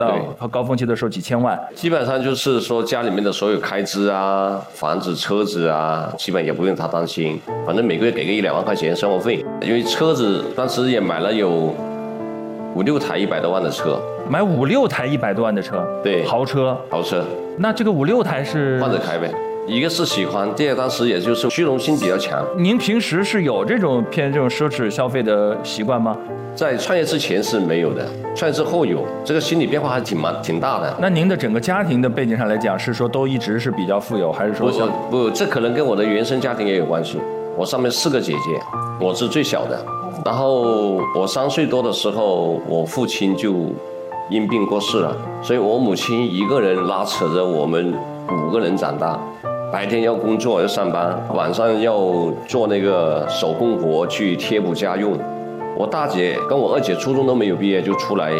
到高峰期的时候几千万， 基本上就是说家里面的所有开支啊，房子、车子啊，基本也不用他担心，反正每个月给个1-2万块钱生活费。因为车子当时也买了有5-6台100多万的车， 买5-6台100多万的车， 对， 豪车。那这个5-6台是换着开呗。一个是喜欢，第二当时也就是虚荣心比较强。 您平时是有这种偏这种奢侈消费的习惯吗？ 在创业之前是没有的，创业之后有，这个心理变化还挺大的。 那您的整个家庭的背景上来讲，是说都一直是比较富有，还是说不，这可能跟我的原生家庭也有关系。我上面4个姐姐，我是最小的。然后我3岁多的时候，我父亲就因病过世了，所以我母亲一个人拉扯着我们5个人长大。白天要工作要上班，晚上要做那个手工活去贴补家用。我大姐跟我2姐初中都没有毕业就出来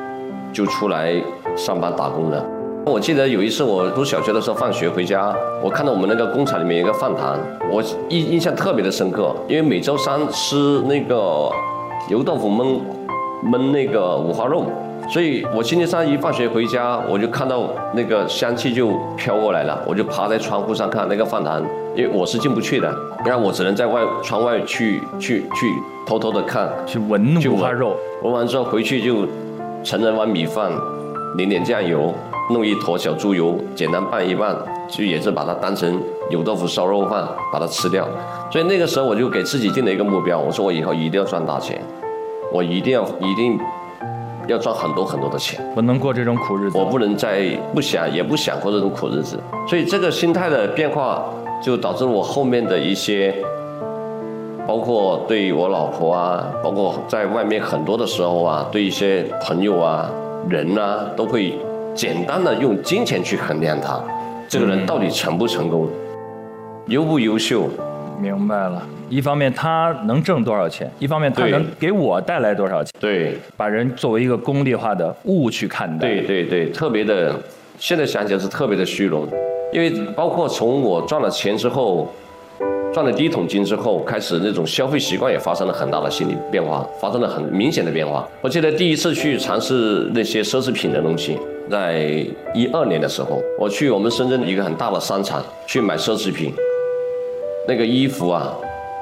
上班打工了。我记得有一次我读小学的时候放学回家，我看到我们那个工厂里面有一个饭堂，我印象特别的深刻，因为每周3吃那个油豆腐焖那个五花肉。所以我星期3一放学回家，我就看到那个香气就飘过来了，我就趴在窗户上看那个饭堂，因为我是进不去的，然后我只能在窗外去偷偷的看， 去闻五花肉， 闻完之后回去就盛了碗米饭，淋点酱油，弄一坨小猪油，简单拌一拌，就也是把它当成油豆腐烧肉饭把它吃掉。所以那个时候我就给自己定了一个目标，我说我以后一定要赚大钱，我一定要赚很多很多的钱， 不能过这种苦日子， 我不能再也不想过这种苦日子。所以这个心态的变化，就导致我后面的一些，包括对我老婆啊，包括在外面很多的时候啊，对一些朋友啊、人啊，都会简单的用金钱去衡量他，这个人到底成不成功，优不优秀。 明白了，一方面他能挣多少钱，一方面他能给我带来多少钱。 对， 把人作为一个功利化的物去看待。 对，特别的，现在想起来是特别的虚荣，因为包括从我赚了钱之后，赚了第1桶金之后，开始那种消费习惯也发生了很大的心理变化，发生了很明显的变化。我记得第一次去尝试那些奢侈品的东西，在12年的时候，我去我们深圳一个很大的商场去买奢侈品，那个衣服啊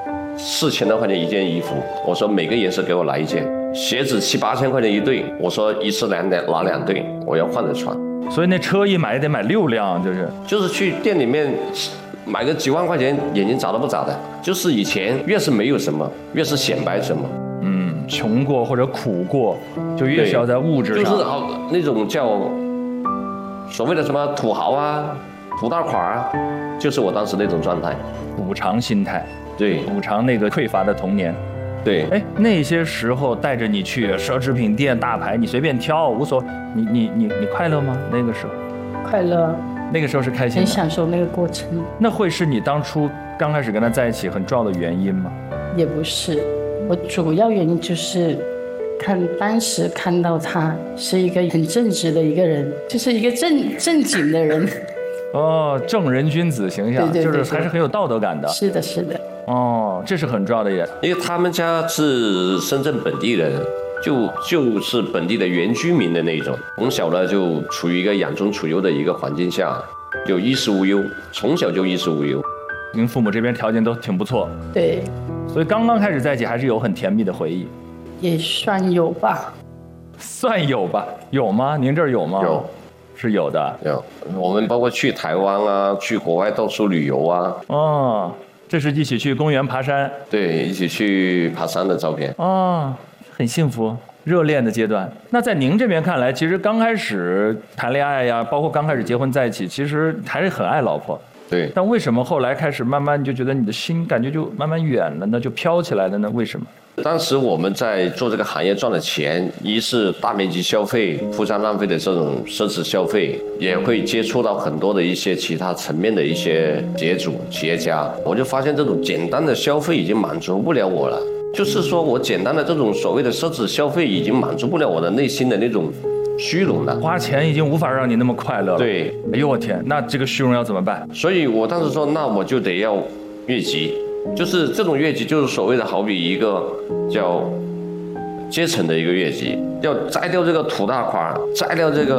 ，4000多块钱一件衣服，我说每个颜色给我来1件，鞋子7-8千块钱一对，我说一次拿2对，我要换着穿。 所以那车一买也得买6辆， 就是去店里面买个几万块钱，眼睛眨都不眨的。就是以前越是没有什么，越是显摆什么。 穷过或者苦过，就越是要在物质上。 就是那种叫所谓的什么土豪啊、土大款啊，就是我当时那种状态。 补偿心态， 对， 补偿那个匮乏的童年。 对， 那些时候带着你去奢侈品店大牌，你随便挑无所谓，你快乐吗？那个时候快乐， 那个时候是开心的， 很享受那个过程。 那会是你当初刚开始跟他在一起很重要的原因吗？ 也不是，我主要原因就是当时看到他是一个很正直的一个人，就是一个正经的人。 正人君子形象， 对， 就是还是很有道德感的。 是的。 这是很重要的一点。 因为他们家是深圳本地人，就是本地的原居民的那种，从小呢就处于一个养尊处优的一个环境下，就衣食无忧，从小就衣食无忧。 您父母这边条件都挺不错， 对， 所以刚刚开始在一起还是有很甜蜜的回忆， 也算有吧。 算有吧？有吗？您这儿有吗？ 有。 是有的， 有。我们包括去台湾啊，去国外到处旅游啊。 这是一起去公园爬山。 对，一起去爬山的照片。 很幸福，热恋的阶段。那在您这边看来，其实刚开始谈恋爱呀，包括刚开始结婚在一起，其实还是很爱老婆。 对。 但为什么后来开始慢慢就觉得你的心感觉就慢慢远了呢？就飘起来了呢？为什么？ 当时我们在做这个行业赚的钱，一是大面积消费、铺张浪费的这种奢侈消费，也会接触到很多的一些其他层面的一些企业家，我就发现这种简单的消费已经满足不了我了。就是说我简单的这种所谓的奢侈消费已经满足不了我的内心的那种虚荣了。 花钱已经无法让你那么快乐了。 对。 哎呦我天，那这个虚荣要怎么办？ 所以我当时说，那我就得要越级。就是这种越级，就是所谓的好比一个叫阶层的一个越级，要摘掉这个土大款，摘掉这个